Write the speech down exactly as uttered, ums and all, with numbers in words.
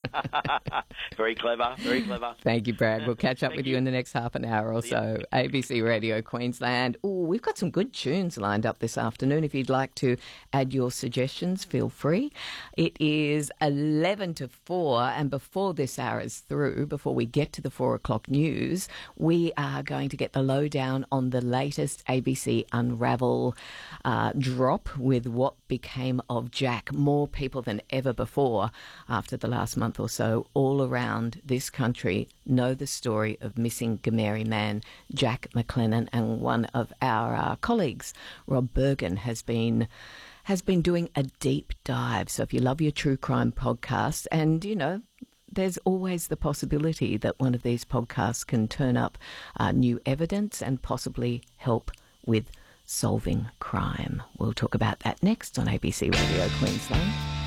Very clever, very clever. Thank you, Brad. We'll catch up Thank with you. you in the next half an hour or so. A B C Radio Queensland. Oh, we've got some good tunes lined up this afternoon. If you'd like to add your suggestions, feel free. It is eleven to four, and before this hour is through, before we get to the four o'clock news, we are going to get the lowdown on the latest A B C Unravel uh, drop with what became of Jack. More people than ever before after the last month or so all around this country know the story of missing Gameri man Jack McLennan, and one of our uh, colleagues, Rob Bergen, has been has been doing a deep dive. So if you love your true crime podcasts, and you know, there's always the possibility that one of these podcasts can turn up uh, new evidence and possibly help with solving crime. We'll talk about that next on A B C Radio Queensland.